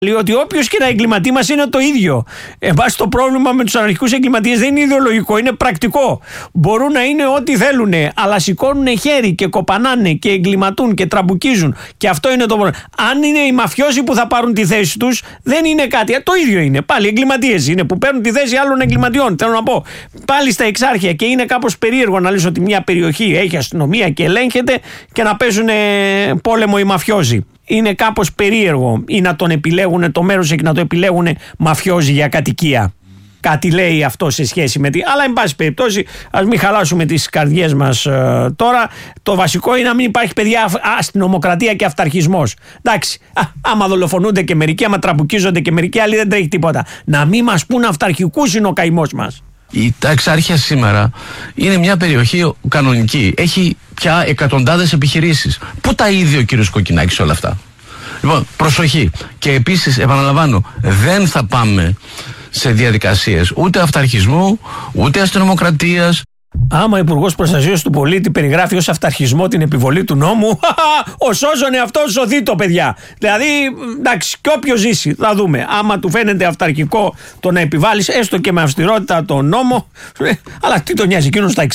Λέει ότι όποιος και να εγκληματεί μας είναι το ίδιο. Το πρόβλημα με τους αναρχικούς εγκληματίες δεν είναι ιδεολογικό, είναι πρακτικό. Μπορούν να είναι ό,τι θέλουν, αλλά σηκώνουν χέρι και κοπανάνε και εγκληματούν και τραμπουκίζουν. Και αυτό είναι το πρόβλημα. Αν είναι οι μαφιόζοι που θα πάρουν τη θέση τους, δεν είναι κάτι. Το ίδιο είναι. Πάλι εγκληματίες είναι που παίρνουν τη θέση άλλων εγκληματιών. Θέλω να πω. Πάλι στα εξάρχεια, και είναι κάπως περίεργο να λες ότι μια περιοχή έχει αστυνομία και ελέγχεται και να παίζουν πόλεμο οι μαφιόζοι. Είναι κάπως περίεργο, ή να τον επιλέγουν το μέρος και να το επιλέγουν μαφιόζοι για κατοικία. Κάτι λέει αυτό σε σχέση με αλλά εν πάση περιπτώσει ας μην χαλάσουμε τις καρδιές μας τώρα. Το βασικό είναι να μην υπάρχει, παιδιά, αστυνομοκρατία και αυταρχισμός. Εντάξει, άμα δολοφονούνται και μερικοί, άμα τραμπουκίζονται και μερικοί άλλοι, δεν τρέχει τίποτα. Να μην μας πούν αυταρχικούς είναι ο καημός μας. Τα εξάρχεια σήμερα είναι μια περιοχή κανονική. Έχει πια εκατοντάδες επιχειρήσεις. Πού τα είδε ο κύριος Κοκκινάκης όλα αυτά? Λοιπόν, προσοχή. Και επίσης, επαναλαμβάνω, δεν θα πάμε σε διαδικασίες ούτε αυταρχισμού, ούτε αστυνομοκρατίας. Άμα ο Υπουργός Προστασίας του Πολίτη περιγράφει ως αυταρχισμό την επιβολή του νόμου, ο σώζον εαυτός ζωθεί το, παιδιά. Δηλαδή, εντάξει, και όποιος ζήσει, θα δούμε. Άμα του φαίνεται αυταρχικό το να επιβάλλεις έστω και με αυστηρότητα τον νόμο, αλλά τι τον νοιάζει εκείνος,